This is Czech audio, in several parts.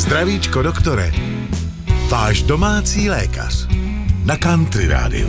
Zdravíčko doktore, váš domácí lékař na Country Rádiu.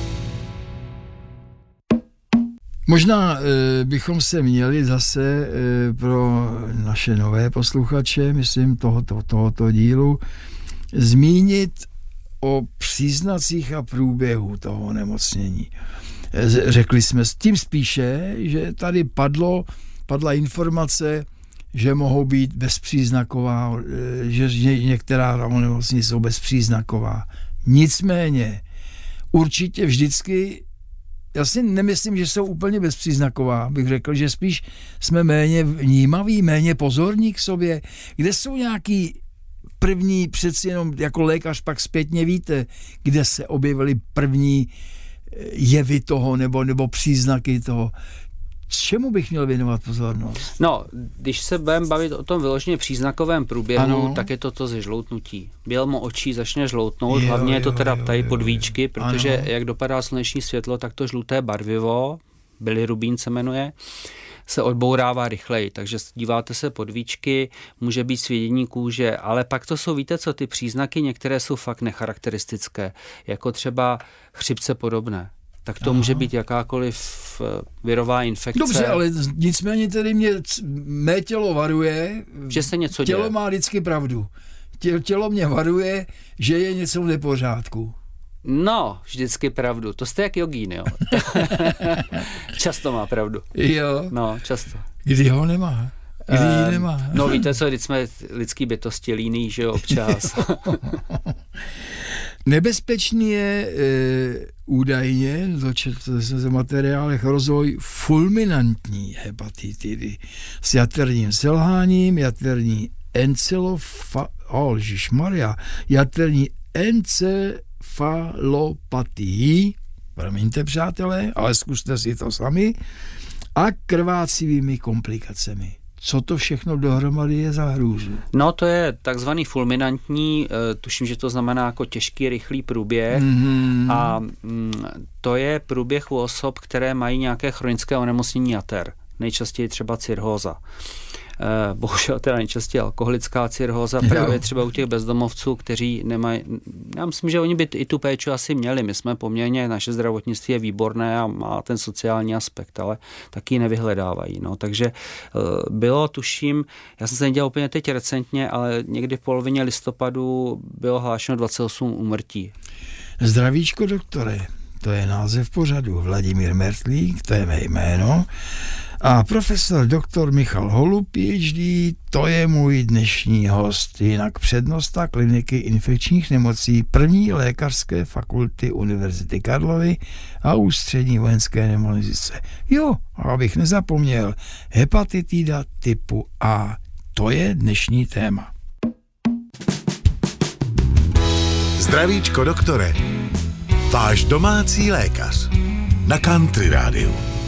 Možná bychom se měli zase pro naše nové posluchače, myslím tohoto dílu, zmínit o příznacích a průběhu toho onemocnění. Řekli jsme tím spíše, že tady padla informace, že mohou být bezpříznaková, že některá onemocnění jsou bezpříznaková. Nicméně, určitě vždycky, já si nemyslím, že jsou úplně bezpříznaková, bych řekl, že spíš jsme méně vnímaví, méně pozorní k sobě, kde jsou nějaký první, přeci jenom jako lékař pak zpětně víte, kde se objevily první jevy toho nebo příznaky toho. Čemu bych měl věnovat pozornost? No, když se budeme bavit o tom vyloženě příznakovém průběhu, ano. Tak je to zežloutnutí. Bělmo očí začne žloutnout, hlavně je to teda tady podvíčky, protože ano. Jak dopadá sluneční světlo, tak to žluté barvivo, bilirubín se jmenuje, se odbourává rychleji, takže díváte se podvíčky, může být svědění kůže, ale pak to jsou, víte co, ty příznaky, některé jsou fakt necharakteristické, jako třeba chřipce podobné. Tak to může být jakákoliv virová infekce. Dobře, ale nicméně tedy mé tělo varuje, že se něco tělo děje. Má vždycky pravdu. Tělo mě varuje, že je něco v nepořádku. No, vždycky pravdu. To jste jak jogín, jo. Často má pravdu. Jo. No, často. Kdy ho nemá? Kdy ji nemá? No víte co, když jsme lidský bytosti líný, že jo, občas. Nebezpečný je údajně, dočetl jsem se v materiálech, rozvoj fulminantní hepatitidy s jaterním selháním, jaterní jaterní encefalopatií, promiňte přátelé, ale zkuste si to sami, a krvácivými komplikacemi. Co to všechno dohromady je za hrůzu? No to je takzvaný fulminantní, tuším, že to znamená jako těžký, rychlý průběh a to je průběh u osob, které mají nějaké chronické onemocnění jater, nejčastěji třeba cirhóza. Bohužel teda nejčastěji alkoholická cirhóza, právě třeba u těch bezdomovců, kteří nemají, já myslím, že oni by i tu péči asi měli, my jsme poměrně, naše zdravotnictví je výborné a má ten sociální aspekt, ale taky ji nevyhledávají, no, takže bylo, tuším, já jsem se nedělal úplně teď recentně, ale někdy v polovině listopadu bylo hlášeno 28 úmrtí. Zdravíčko doktore, to je název pořadu, Vladimír Mertlík, to je mé jméno, a profesor doktor Michal Holub, PhD, to je můj dnešní host, jinak přednosta kliniky infekčních nemocí první lékařské fakulty Univerzity Karlovy a ústřední vojenské nemocnice. Jo, abych nezapomněl, hepatitida typu A, to je dnešní téma. Zdravíčko doktore, váš domácí lékař na Country Rádiu.